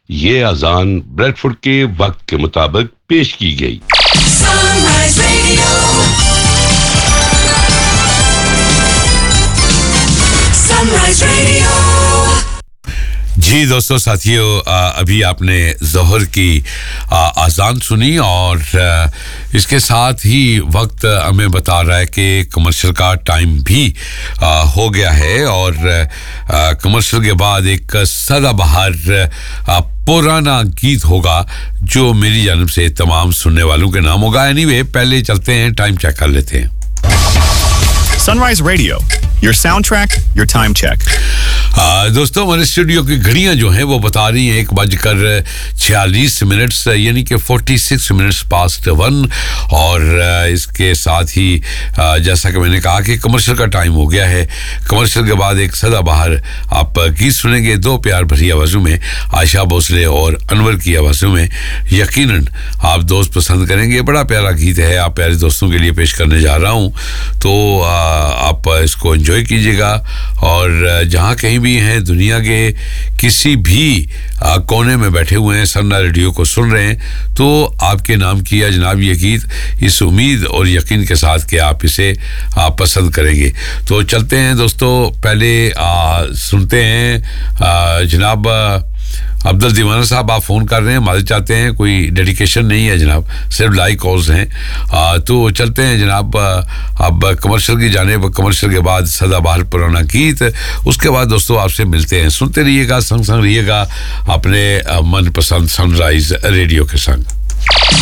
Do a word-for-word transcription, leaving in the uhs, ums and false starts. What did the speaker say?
یہ اذان بریڈفورڈ کے وقت کے مطابق پیش کی گئی. Sunrise Radio. Sunrise Radio. جی دوستو ساتھیو ابھی آپ نے ظہر کی اذان سنی اور اس کے ساتھ ہی وقت ہمیں بتا رہا ہے کہ کمرشل کا ٹائم بھی ہو گیا ہے اور کمرشل کے بعد ایک سدا بہار پرانا گیت ہوگا جو میری جانب سے تمام سننے والوں کے نام ہوگا. اینی وے پہلے چلتے ہیں ٹائم چیک کر لیتے ہیں. Sunrise Radio, your soundtrack, your time check. دوستوں ہمارے اسٹوڈیو کی گھڑیاں جو ہیں وہ بتا رہی ہیں ایک بج کر چھیالیس منٹس یعنی کہ forty six minutes past one اور اس کے ساتھ ہی جیسا کہ میں نے کہا کہ کمرشل کا ٹائم ہو گیا ہے. کمرشل کے بعد ایک سدا بہار آپ گیت سنیں گے دو پیار بھری آوازوں میں, عائشہ بھوسلے اور انور کی آوازوں میں. یقیناً آپ دوست پسند کریں گے, بڑا پیارا گیت ہے, آپ پیارے دوستوں کے لیے پیش کرنے جا رہا ہوں تو آپ اس کو انجوائے کیجیے گا. اور جہاں کہیں بھی ہیں دنیا کے کسی بھی کونے میں بیٹھے ہوئے ہیں سننا ریڈیو کو سن رہے ہیں تو آپ کے نام کیا جناب یہ گیت اس امید اور یقین کے ساتھ کہ آپ اسے آپ پسند کریں گے. تو چلتے ہیں دوستو, پہلے آ, سنتے ہیں آ, جناب عبد الدیوانہ صاحب آپ فون کر رہے ہیں, معذرت چاہتے ہیں, کوئی ڈیڈیکیشن نہیں ہے جناب, صرف لائک کالز ہیں. آ, تو چلتے ہیں جناب اب کمرشل کی جانب, کمرشل کے بعد سدا بہار پرانا گیت, اس کے بعد دوستو آپ سے ملتے ہیں. سنتے رہیے گا, سنگ سنگ رہیے گا اپنے من پسند سن رائز ریڈیو کے سنگ.